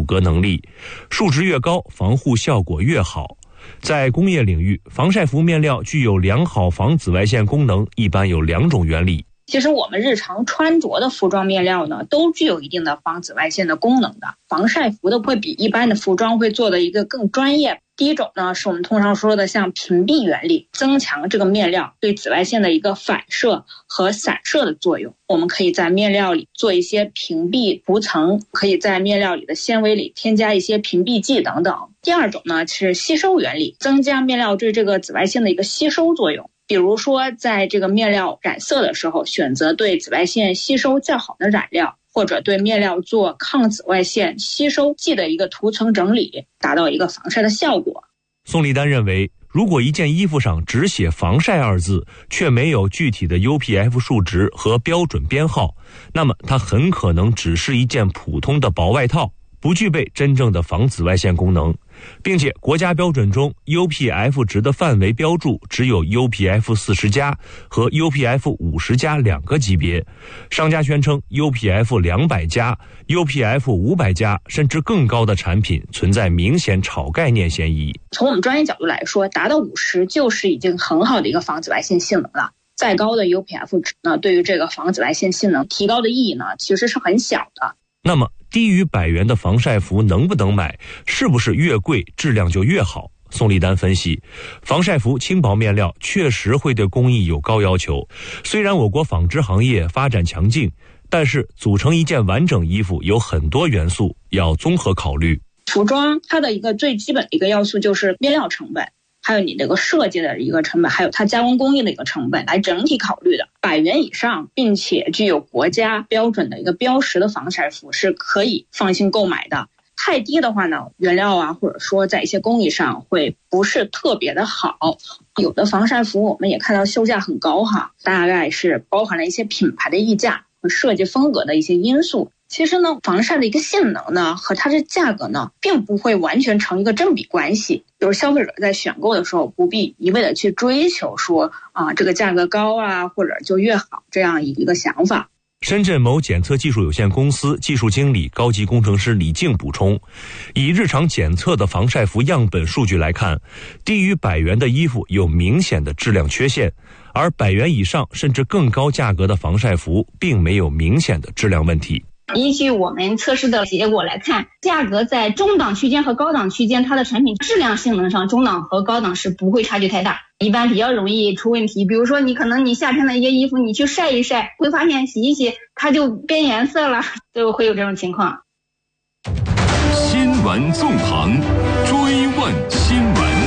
革能力，数值越高，防护效果越好。在工业领域，防晒服面料具有良好防紫外线功能，一般有2种原理。 其实我们日常穿着的服装面料呢，都具有一定的防紫外线的功能的。防晒服的会比一般的服装会做的一个更专业。第一种呢，是我们通常说的像屏蔽原理，增强这个面料对紫外线的一个反射和散射的作用。我们可以在面料里做一些屏蔽涂层，可以在面料里的纤维里添加一些屏蔽剂等等。第二种呢是吸收原理，增加面料对这个紫外线的一个吸收作用。比如说在这个面料染色的时候，选择对紫外线吸收较好的染料，或者对面料做抗紫外线吸收剂的一个涂层整理，达到一个防晒的效果。 宋立丹认为，如果一件衣服上只写防晒2字，却没有具体的 UPF 数值和标准编号，那么它很可能只是一件普通的薄外套，不具备真正的防紫外线功能。并且国家标准中 UPF 值的范围标注只有 UPF 40+和 UPF 50+2个级别，商家宣称 UPF 200+、UPF 500+甚至更高的产品存在明显炒概念嫌疑。 从我们专业角度来说，达到50就是已经很好的一个防紫外线性能了。再高的 UPF 值呢，对于这个防紫外线性能提高的意义呢，其实是很小的。 那么低于100元的防晒服能不能买？是不是越贵质量就越好？宋立丹分析，防晒服轻薄面料确实会对工艺有高要求。虽然我国纺织行业发展强劲，但是组成一件完整衣服有很多元素要综合考虑。 服装它的一个最基本的一个要素就是面料成本，还有你这个设计的一个成本，还有它加工工艺的一个成本来整体考虑的。100元以上并且具有国家标准的一个标识的防晒服是可以放心购买的。太低的话呢，原料啊或者说在一些工艺上会不是特别的好。有的防晒服我们也看到售价很高哈，大概是包含了一些品牌的溢价和设计风格的一些因素。其实呢，防晒的一个性能呢和它的价格呢并不会完全成一个正比关系。比如消费者在选购的时候不必一味的去追求说这个价格高啊或者就越好这样一个想法。 深圳某检测技术有限公司技术经理高级工程师李静补充，以日常检测的防晒服样本数据来看，低于100元的衣服有明显的质量缺陷，而100元以上甚至更高价格的防晒服并没有明显的质量问题。 依据我们测试的结果来看，价格在中档区间和高档区间，它的产品质量性能上，中档和高档是不会差距太大，一般比较容易出问题。比如说你夏天的一些衣服你去晒一晒，会发现洗一洗它就变颜色了，就会有这种情况。 新闻纵横，追问新闻。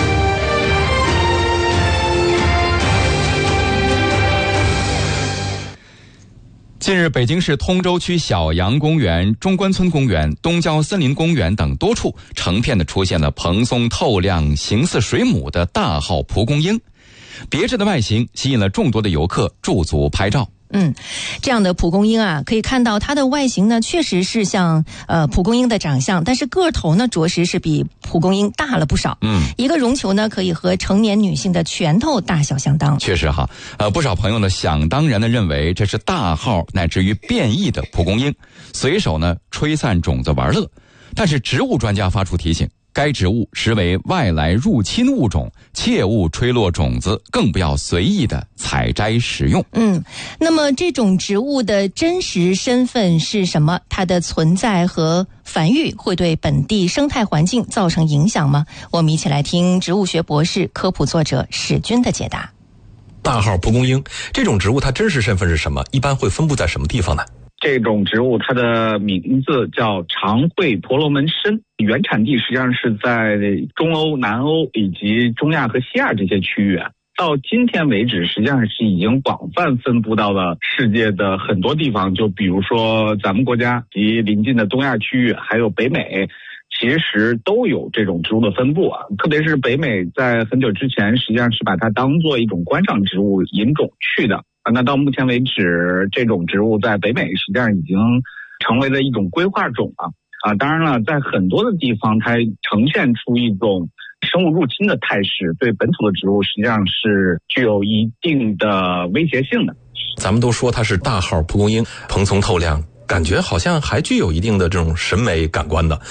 近日，北京市通州区小杨公园、中关村公园、东郊森林公园等多处成片的出现了蓬松透亮、形似水母的大号蒲公英，别致的外形吸引了众多的游客驻足拍照。 这样的蒲公英啊，可以看到它的外形呢，确实是像蒲公英的长相，但是个头呢，着实是比蒲公英大了不少。一个绒球呢，可以和成年女性的拳头大小相当。 确实哈，不少朋友呢想当然的认为这是大号乃至于变异的蒲公英，随手呢吹散种子玩乐。但是植物专家发出提醒，该植物实为外来入侵物种，切勿吹落种子，更不要随意的采摘食用。 那么这种植物的真实身份是什么？它的存在和繁育会对本地生态环境造成影响吗？我们一起来听植物学博士、科普作者史军的解答。 大号蒲公英这种植物它真实身份是什么？一般会分布在什么地方呢？ 这种植物它的名字叫长喙婆罗门参，原产地实际上是在中欧、南欧以及中亚和西亚这些区域。到今天为止，实际上是已经广泛分布到了世界的很多地方，就比如说咱们国家及邻近的东亚区域，还有北美，其实都有这种植物的分布特别是北美在很久之前实际上是把它当做一种观赏植物引种去的。那到目前为止，这种植物在北美实际上已经成为了一种规划种了。当然了，在很多的地方它呈现出一种生物入侵的态势，对本土的植物实际上是具有一定的威胁性的。 咱们都说它是大号蒲公英，蓬松透亮，感觉好像还具有一定的这种审美感官的。